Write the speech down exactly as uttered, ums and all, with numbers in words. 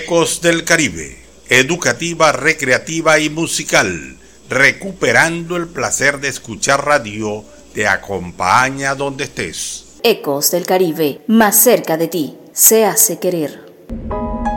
Ecos del Caribe, educativa, recreativa y musical, recuperando el placer de escuchar radio, te acompaña donde estés. Ecos del Caribe, más cerca de ti, se hace querer.